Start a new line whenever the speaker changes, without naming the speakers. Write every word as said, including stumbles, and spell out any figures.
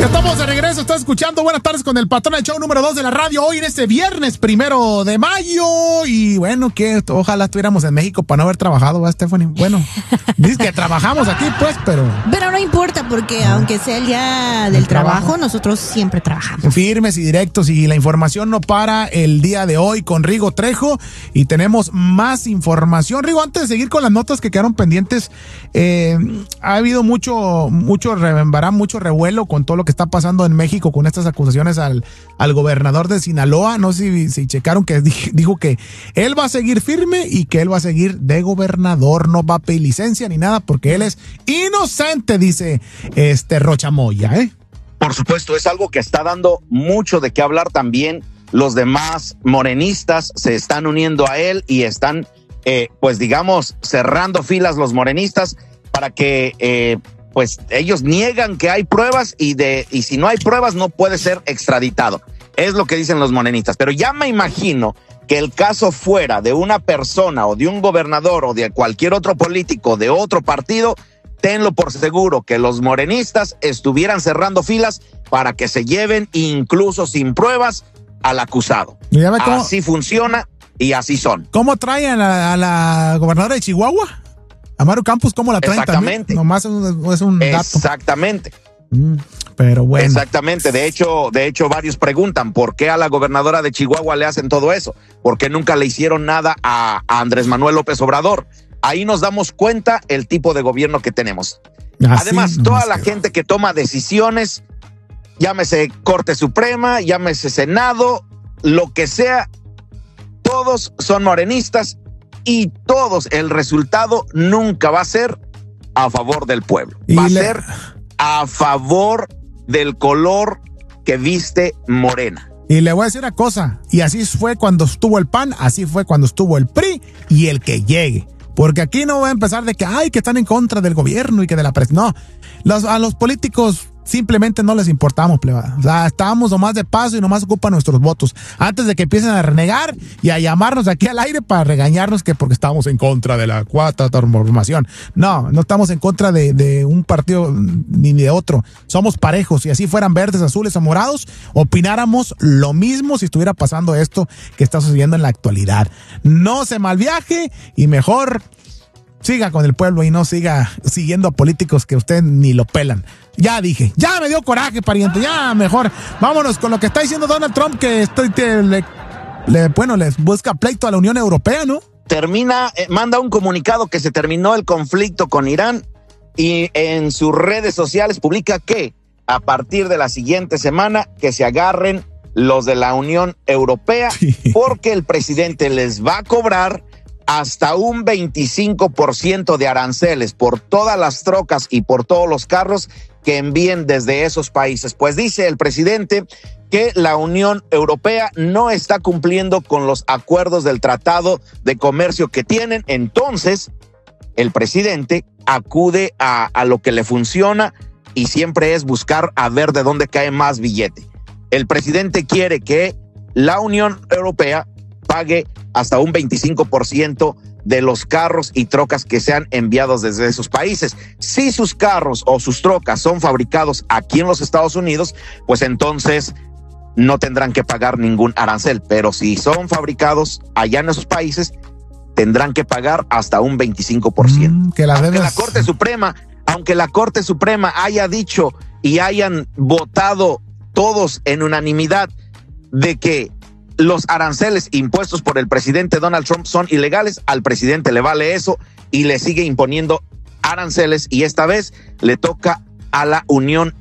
Estamos de regreso, estás escuchando Buenas tardes con el patrón del show número dos de la radio, hoy en este viernes primero de mayo. Y bueno, que ojalá estuviéramos en México para no haber trabajado, ¿va, Stephanie? Bueno, dices que trabajamos aquí, pues, pero...
Pero no importa, porque ah, aunque sea el día del trabajo, trabajo, nosotros siempre trabajamos.
Firmes y directos, y la información no para el día de hoy con Rigo Trejo, y tenemos más información. Rigo, antes de seguir con las notas que quedaron pendientes, eh, ha habido mucho, mucho remembará, mucho revuelo con todo lo que está pasando en México con estas acusaciones al, al gobernador de Sinaloa. No sé si, si checaron que dijo que él va a seguir firme y que él va a seguir de gobernador, no va a pedir licencia ni nada porque él es inocente, dice este Rochamoya, ¿eh?
Por supuesto, es algo que está dando mucho de qué hablar también. Los demás morenistas se están uniendo a él y están, eh, pues digamos, cerrando filas los morenistas para que... Eh, pues ellos niegan que hay pruebas y de y si no hay pruebas no puede ser extraditado. Es lo que dicen los morenistas. Pero ya me imagino que el caso fuera de una persona o de un gobernador o de cualquier otro político de otro partido, tenlo por seguro que los morenistas estuvieran cerrando filas para que se lleven incluso sin pruebas al acusado. Así funciona y así son.
¿Cómo traen a la, a la gobernadora de Chihuahua? A Maru Campos, ¿cómo la traen?
Exactamente.
También? Nomás es un, es un dato.
Exactamente.
Mm, pero bueno.
Exactamente. De hecho, de hecho, varios preguntan por qué a la gobernadora de Chihuahua le hacen todo eso. ¿Por qué nunca le hicieron nada a, a Andrés Manuel López Obrador? Ahí nos damos cuenta el tipo de gobierno que tenemos. Así, Además, toda la gente que toma decisiones, llámese Corte Suprema, llámese Senado, lo que sea, todos son morenistas. Y todos, el resultado nunca va a ser a favor del pueblo. Va a le... ser a favor del color que viste Morena.
Y le voy a decir una cosa, y así fue cuando estuvo el P A N, así fue cuando estuvo el P R I y el que llegue. Porque aquí no va a empezar de que, ay, que están en contra del gobierno y que de la presión. No, los, a los políticos simplemente no les importamos, plebada. O sea, estábamos nomás de paso y nomás ocupan nuestros votos. Antes de que empiecen a renegar y a llamarnos aquí al aire para regañarnos que porque estábamos en contra de la cuarta transformación. No, no estamos en contra de, de un partido ni de otro. Somos parejos. Si así fueran verdes, azules o morados, opináramos lo mismo si estuviera pasando esto que está sucediendo en la actualidad. No se malviaje y mejor siga con el pueblo y no siga siguiendo a políticos que usted ni lo pelan. Ya dije, ya me dio coraje, pariente, ya mejor. Vámonos con lo que está diciendo Donald Trump, que estoy, te, le, le, bueno, les busca pleito a la Unión Europea, ¿no?
Termina, eh, manda un comunicado que se terminó el conflicto con Irán y en sus redes sociales publica que a partir de la siguiente semana que se agarren los de la Unión Europea porque el presidente les va a cobrar hasta un veinticinco por ciento de aranceles por todas las trocas y por todos los carros que envíen desde esos países. Pues dice el presidente que la Unión Europea no está cumpliendo con los acuerdos del Tratado de Comercio que tienen. Entonces, el presidente acude a, a lo que le funciona y siempre es buscar a ver de dónde cae más billete. El presidente quiere que la Unión Europea pague hasta un veinticinco por ciento de los carros y trocas que sean enviados desde esos países. Si sus carros o sus trocas son fabricados aquí en los Estados Unidos, pues entonces no tendrán que pagar ningún arancel. Pero si son fabricados allá en esos países, tendrán que pagar hasta un veinticinco por ciento. Mm, que la aunque debes... la Corte Suprema, aunque la Corte Suprema haya dicho y hayan votado todos en unanimidad de que los aranceles impuestos por el presidente Donald Trump son ilegales, al presidente le vale eso y le sigue imponiendo aranceles y esta vez le toca a la Unión